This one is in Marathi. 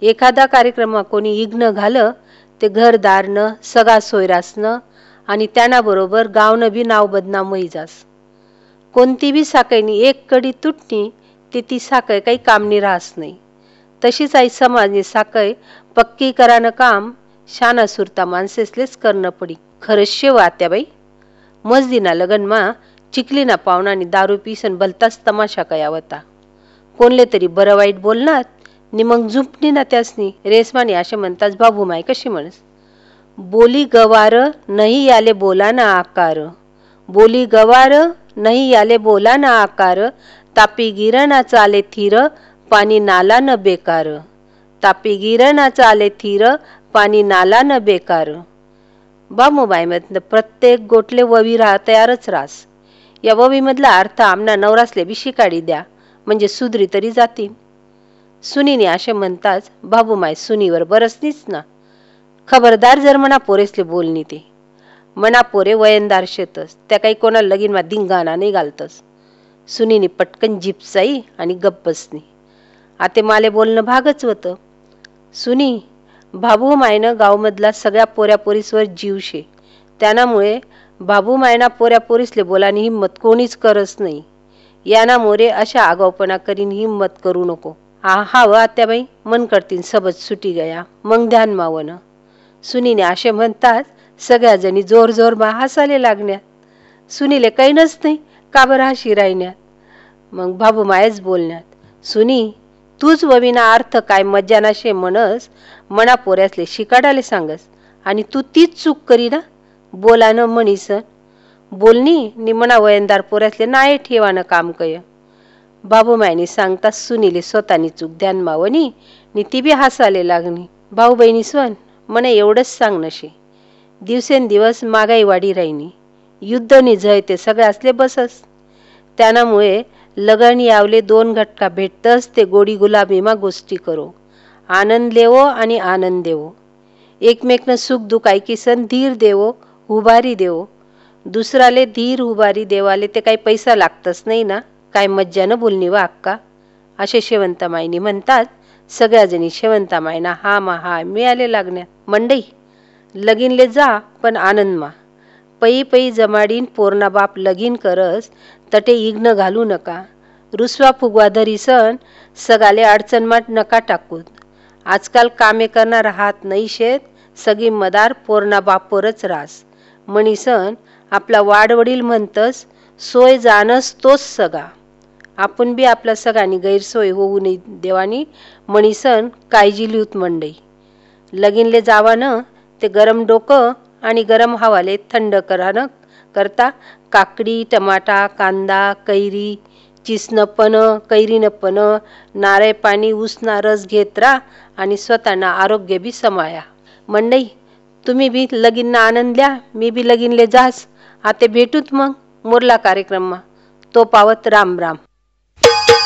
एखादा कार्यक्रमा कोणी इग्न घालं ते घरदारनं सगा सोयरासनं आणि त्यानाबरोबर गावनं बी नाव बदनाम होई जास. कोणती बी साखळीनी एक कडी तुटणी ते ती साखळ काही कामनी राहस नाही. तशीच आई समाजनी साखळ पक्की करानं काम शाना सुरता माणसेसलेच करणं पडी. खरंच शेव आत्याबाई. मजदीना लगनमा चिखलीना पाहुणानी दारू पिसन भलताच तमाशा कया होता. कोणले तरी बरं वाईट बोलणार नि मग झुंपणी ना त्यासनी. रेसमानी असे म्हणताच बाबूमाय कशी म्हणस, बोली गवार नाही याले बोला ना आकार, बोली गवार नाही याले बोला ना आकार, तापी गिरणा चाले थीर पाणी नाला न बेकार, तापी गिरणा चाले थीर पाणी नाला न बेकार. बाबूबाई मधलं प्रत्येक गोटले ववी तयारच रास. या ववी मधला अर्थ आमना नवरासले बी शिकाडी द्या म्हणजे सुधरी तरी जातील. सुनीने असे म्हणताच बाबूमाय सुनीवर बरसनीच ना. खबरदार जर मना पोरेसले बोलनी ते. मना पोरे वयनदार शेतस, त्या काही कोणा लगीन मा धिंगाणा नाही घालतस. सुनीने पटकन जिपसाई आणि गप्प बसनी. आते माले बोलणं भागच होतं. सुनी, बाबूमायनं गावमधला सगळ्या पोऱ्या पोरीसवर जीव शे, त्यानामुळे बाबूमायना पोऱ्या पोरीसले बोलानी हिम्मत कोणीच करस नाही. याना मोरे अशा आगाऊपणा करीन हिम्मत करू नको. हा व आत्याबाई मन करतीन सबज सुटी गया मग ध्यान मावन. सुनीने असे म्हणतात सगळ्या जणी जोर जोर मा हसाले लागण्यात. सुनीले काही नसते का बरं हशी राहण्यात. मग बाबूमायच बोलण्यात, सुनी तूच वविना अर्थ काय मज्जा शे म्हणस मना पोऱ्यासले शिकाडाले सांगस आणि तू तीच चूक करी ना. बोलानं म्हणीसन बोलनी नि मना वयनदार पोऱ्यासले नाये ठेवानं काम कय. बाबूमायनी सांगता सुनीले स्वतःनी चूक ध्यान मावनी नि ती बी हसाले लागणी. भाऊ बहिणी स्वन मने एवढंच सांग नशे, दिवसेंदिवस महागाई वाढी राहिनी, युद्ध नि झय ते सगळ्यासले बसस. त्यानामुळे लगन यावले दोन घटका भेटतस ते गोडी गुलाबीमा गोष्टी करो, आनंद लेवो आणि आनंद देवो. एकमेकनं सुख दुख ऐकीसन धीर देवो, उभारी देवो. दुसराले धीर उभारी देवाले ते काही पैसा लागतच नाही ना. काय मज्जानं बोलणी वा अक्का. असे शेवंतमाईनी म्हणतात. सगळ्या जणी शेवंतमाईना हा मा हा मिळाले लागण्यात. मंडई लगीनले जा पण आनंद मा. पई पई जमाडीन पोरणा बाप लगीन करस तटे इग्न घालू नका. रुसवा फुगवा धरीसन सगाले अडचणमाट नका टाकूत. आजकाल कामे करणार हात नाही शेत, सगळी मदार पोरणा बापोरच रास. म्हणीसन आपला वाडवडील म्हणतस सोय जानस तोच सगा. आपण बी आपल्या सगळ्यांनी गैरसोय होऊ नये देवानी म्हणीसन काळजी लिहूत मंडई. लगीनले जावानं ते गरम डोकं आणि गरम हवाले थंड करानं करता काकडी, टमाटा, कांदा, कैरी, चिसनं पण, कैरीनं पण, नारळ पाणी, उसना रस घेत राहा आणि स्वतःना आरोग्य बी समाया. मंडई तुम्ही बी लगीनना आनंद द्या, मी बी लगीनले जास. आते भेटूत मग मोरला कार्यक्रम मा. तो पावत राम राम.